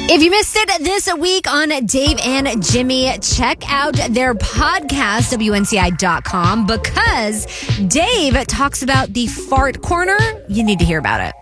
If you missed it this week on Dave and Jimmy, check out their podcast, WNCI.com, because Dave talks about the fart corner. You need to hear about it.